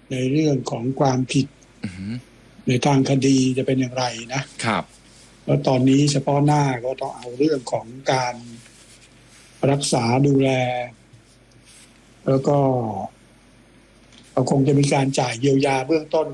ในเรื่องของความผิดในทางคดีจะเป็นอย่างไรนะครับแล้วตอนนี้เฉพาะหน้าก็ต้องเอาเรื่องของการรักษาดูแลแล้วก็คงจะมีการจ่ายเยียวยาเบื้องต้น